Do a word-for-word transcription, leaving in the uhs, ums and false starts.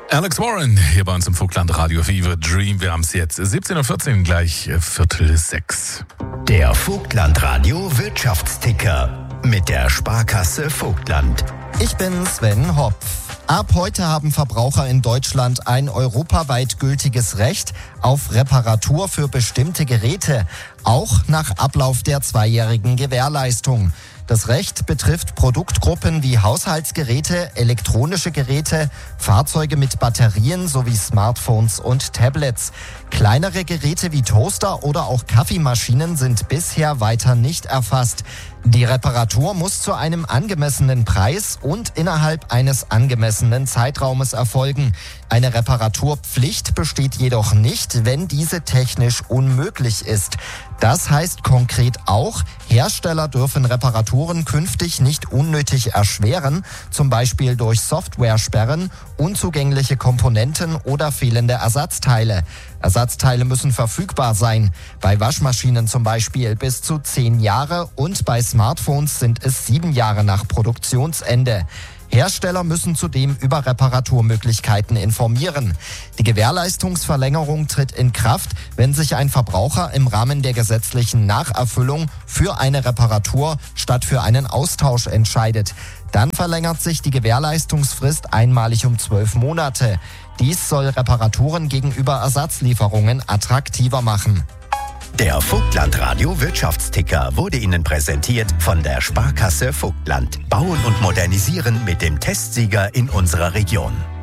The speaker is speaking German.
Alex Warren hier bei uns im Vogtland Radio Fever Dream. Wir haben es jetzt siebzehn Uhr vierzehn, gleich Viertel sechs. Der Vogtland Radio Wirtschaftsticker mit der Sparkasse Vogtland. Ich bin Sven Hopf. Ab heute haben Verbraucher in Deutschland ein europaweit gültiges Recht auf Reparatur für bestimmte Geräte, auch nach Ablauf der zweijährigen Gewährleistung. Das Recht betrifft Produktgruppen wie Haushaltsgeräte, elektronische Geräte, Fahrzeuge mit Batterien sowie Smartphones und Tablets. Kleinere Geräte wie Toaster oder auch Kaffeemaschinen sind bisher weiter nicht erfasst. Die Reparatur muss zu einem angemessenen Preis und innerhalb eines angemessenen Zeitraumes erfolgen. Eine Reparaturpflicht besteht jedoch nicht, wenn diese technisch unmöglich ist. Das heißt konkret auch, Hersteller dürfen Reparaturen künftig nicht unnötig erschweren, zum Beispiel durch Softwaresperren, unzugängliche Komponenten oder fehlende Ersatzteile. Ersatzteile müssen verfügbar sein. Bei Waschmaschinen zum Beispiel bis zu zehn Jahre und bei Smartphones sind es sieben Jahre nach Produktionsende. Hersteller müssen zudem über Reparaturmöglichkeiten informieren. Die Gewährleistungsverlängerung tritt in Kraft, wenn sich ein Verbraucher im Rahmen der gesetzlichen Nacherfüllung für eine Reparatur statt für einen Austausch entscheidet. Dann verlängert sich die Gewährleistungsfrist einmalig um zwölf Monate. Dies soll Reparaturen gegenüber Ersatzlieferungen attraktiver machen. Der Vogtland Radio Wirtschaftsticker wurde Ihnen präsentiert von der Sparkasse Vogtland. Bauen und modernisieren mit dem Testsieger in unserer Region.